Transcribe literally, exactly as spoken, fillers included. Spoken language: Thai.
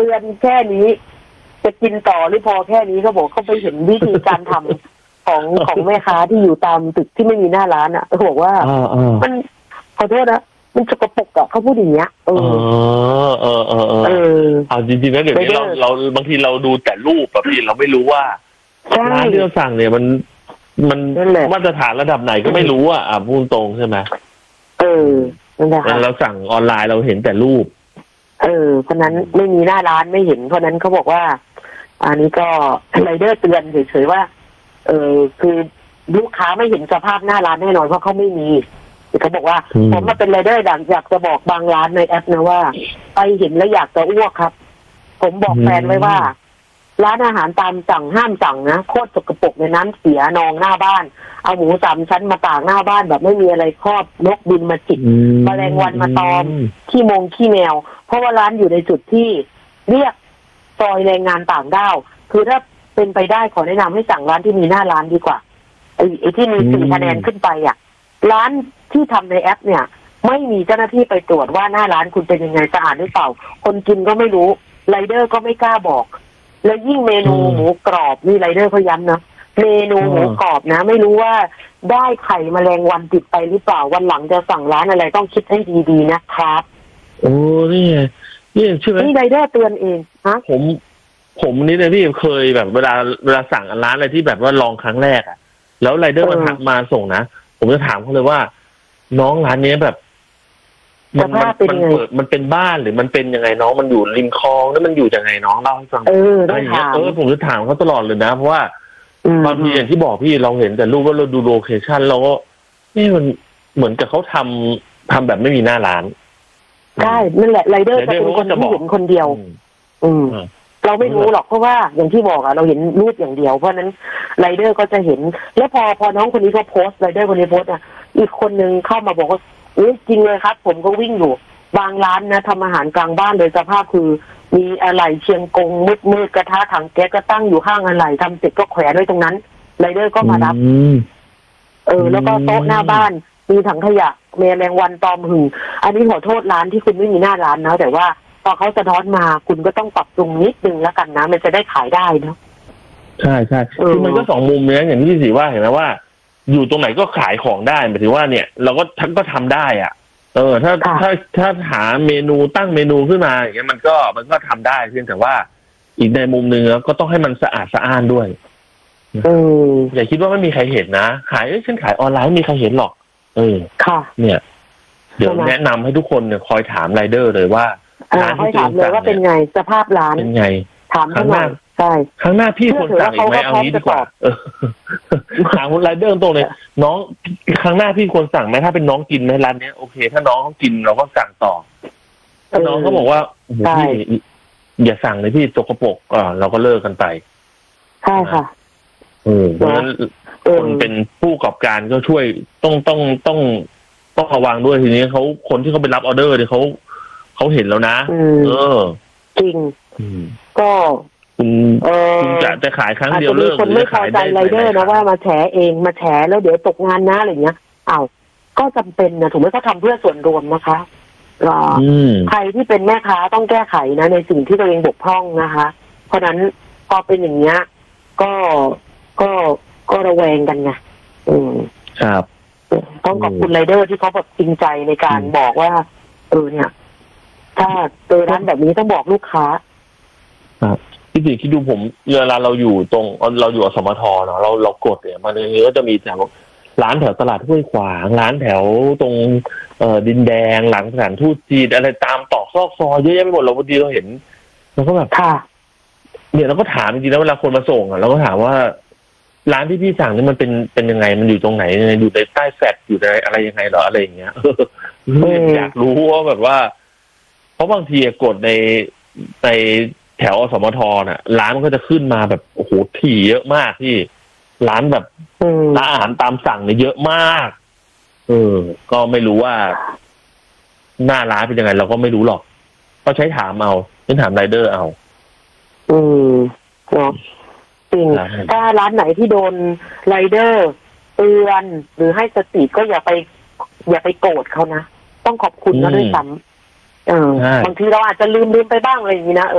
ตือนแค่นี้จะกินต่อหรือพอแค่นี้เขาบอกเขาไปเห็นวิธีการทำของของแม่ค้าที่อยู่ตามตึกที่ไม่มีหน้าร้านอ่ะเขาบอกว่ามันขอโทษนะมันสกปรกอ่ะเขาพูดอย่างเงี้ยเออเออเออเออเออเอาจริงๆนะเดี๋ยวนี้เราเราบางทีเราดูแต่รูปแบบพี่เราไม่รู้ว่าร้านที่เราสั่งเนี่ยมันมันมาตรฐานระดับไหนก็ไม่รู้อ่ะอ่ะพูดตรงใช่ไหมเออนั่นแหละเราสั่งออนไลน์เราเห็นแต่รูปเออเพราะนั้นไม่มีหน้าร้านไม่เห็นเพราะนั้นเขาบอกว่าอันนี้ก็ไรเดอร์เตือนเฉยๆว่าเออคือลูกค้าไม่เห็นสภาพหน้าร้านแน่นอนเพราะเขาไม่มีเขาบอกว่าผมมาเป็นไรเดอร์อยากจะบอกบางร้านในแอปนะว่าไปเห็นแล้วอยากจะอ้วกครับผมบอกแฟนไว้ว่าร้านอาหารตามสั่งห้ามสั่งนะโคตรสกปรกในน้ำเสียนองหน้าบ้านเอาหมูสามชั้นมาตากหน้าบ้านแบบไม่มีอะไรครอบนกบินมาจิกแมลงวันมาตอมขี้มงขี้แมวเพราะว่าร้านอยู่ในจุดที่เรียกซอยแรงงานต่างด้าวคือถ้าเป็นไปได้ขอแนะนำให้สั่งร้านที่มีหน้าร้านดีกว่าไอ้ไอ้ที่มีสี่คะแนนขึ้นไปอ่ะร้านที่ทำในแอปเนี่ยไม่มีเจ้าหน้าที่ไปตรวจว่าหน้าร้านคุณเป็นยังไงสะอาดหรือเปล่าคนกินก็ไม่รู้ไรเดอร์ก็ไม่กล้าบอกแล้วยิ่งเมนูหมูกรอบนี่ไรเดอร์เขาย้ำนะเมนูหมูกรอบนะไม่รู้ว่าได้ไข่แมลงวันติดไปหรือเปล่าวันหลังจะสั่งร้านอะไรต้องคิดให้ดีๆนะครับโอ้นี่ไงนี่ใช่ไหมนี่ไรเดอร์เตือนเองฮะผมผมนี่นะพี่เคยแบบเวลาเวลาสั่งร้านอะไรที่แบบว่าลองครั้งแรกอ่ะแล้วไรเดอร์มาทักมาส่งนะผมจะถามเขาเลยว่าน้องร้านนี้แบบมันมันมันเปิดมันเป็นบ้านหรือมันเป็นยังไงน้องมันอยู่ริมคลองแล้วมันอยู่ยังไงน้องเล่าให้ฟังเออได้ถามเออผมจะถามเขาตลอดเลยนะเพราะว่าบางทีอย่างที่บอกพี่เราเห็นแต่รูปว่าเราดูโลเคชั่นเราก็นี่มันเหมือนกับเขาทำทำแบบไม่มีหน้าร้านใช่นั่นแหละไรเดอร์จะเป็นคนที่เห็นคนเดียวอืมเราไม่รู้หรอกเพราะว่าอย่างที่บอกอะเราเห็นรูปอย่างเดียวเพราะนั้นไรเดอร์ก็จะเห็นแล้วพอพอน้องคนนี้เขาโพสไรเดอร์คนนี้โพสอะอีกคนนึงเข้ามาบอกว่าเอ้ยจริงเลยครับผมก็วิ่งอยู่บางร้านนะทำอาหารกลางบ้านเลยสภาพคือมีอะไรเชียงกงมืดมืดกระทะถังแก๊สก็ตั้งอยู่ข้างอะไรทำเสร็จก็แขวนไว้ตรงนั้นไรเดอร์ก็มารับเออแล้วก็โต๊ะหน้าบ้านมีถังขยะแมลงวันตอมหึงอันนี้ขอโทษร้านที่คุณไม่มีหน้าร้านนะแต่ว่าพอเขาสะท้อนมาคุณก็ต้องปรับปรุงนิดนึงแล้วกันนะมันจะได้ขายได้เนาะใช่ใช่คือมันก็สองมุมเนี่ยอย่างที่พี่สีว่าเห็นไหมว่าอยู่ตรงไหนก็ขายของได้หมายถึงว่าเนี่ยเราก็ทั้งก็ทำได้อ่ะเออถ้าถ้าถ้าหาเมนูตั้งเมนูขึ้นมาอย่างเงี้ยมันก็มันก็ทำได้เพียงแต่ว่าอีกในมุมนึงแล้วก็ต้องให้มันสะอาดสะอ้านด้วยอย่าคิดว่าไม่มีใครเห็นนะขายเอ้ยฉันขายออนไลน์ไม่มีใครเห็นหรอกเออค่ะเนี่ยเดี๋ยวแนะนำให้ทุกคนเนี่ยคอยถามไรเดอร์เลยว่าร้านที่ถามเลยว่าเป็นไงสภาพร้านเป็นไงถามข้างหน้าใช่ข้างหน้าพี่ควรสั่งอีกไหมเอางี้ดีกว่าถามคุณไรเดอร์ตรงเลยน้องข้างหน้าพี่ควรสั่งไหมถ้าเป็นน้องกินไหมร้านนี้โอเคถ้าน้องเขากินเราก็สั่งต่อถ้าน้องเขาบอกว่าพี่อย่าสั่งเลยพี่สกปรกอ่าเราก็เลิกกันไปใช่ค่ะเออเพราะฉะนั้นคนเป็นผู้ประกอบการก็ช่วยต้องต้องต้องต้องระวังด้วยทีนี้เขาคนที่เขาไปรับออเดอร์เนี่ยเขาเขาเห็นแล้วนะเออจริงก็คุณคุณจะจะขายครั้งเดียวเลิกคนไม่พอใจไรเดอร์นะว่ามาแฉเองมาแฉแล้วเดี๋ยวตกงานนะอะไรเงี้ยอ้าวก็จำเป็นนะถูกไหมเขาทำเพื่อส่วนรวมนะคะใครที่เป็นแม่ค้าต้องแก้ไขนะในสิ่งที่ตัวเองบกพร่องนะคะเพราะนั้นพอเป็นอย่างเงี้ยก็ก็ก็ระแวงกันไงอืมครับต้องขอบคุณไรเดอร์ที่เขาแบบจริงใจในการบอกว่าเออเนี่ยถ้าเจอร้านแบบนี้ต้องบอกลูกค้าครับพี่สิคิดดูผมเวลาเราอยู่ตรงเราอยู่อสมทเนาะเราเรากดเนี่ยมันก็จะมีแถวร้านแถวตลาดห้วยขวางร้านแถวตรงเอ่อดินแดงหลังสถานทูตจีนอะไรตามตอกซอกซอยเยอะแยะไปหมดเราพอดีเราเห็นเราก็แบบค่ะเนี่ยเราก็ถามจริงๆแล้วเวลาคนมาส่งอ่ะเราก็ถามว่าร้านที่พี่สั่งนี่มันเป็นเป็นยังไงมันอยู่ตรงไหนอยู่ในใต้แฟลตอยู่ในอะไรยังไงเหรออะไรอย่างเงี้ยอยากรู้ว่าแบบว่าเพราะบางทีกดในในแถวอสมทน่ะร้านมันก็จะขึ้นมาแบบโอ้โหถี่เยอะมากที่ร้านแบบร้านอาหารตามสั่งเนี่ยเยอะมากเออก็ไม่รู้ว่าหน้าร้านเป็นยังไงเราก็ไม่รู้หรอกก็ใช้ถามเอาใช้ถามไรเดอร์เอาอืมเนาะจริงถ้าร้านไหนที่โดนไรเดอร์เตือนหรือให้สติก็อย่าไปอย่าไปโกรธเขานะต้องขอบคุณเขาด้วยซ้ำเออบางทีเราอาจจะลืมลืมไปบ้างอะไรอย่างนี้นะเออ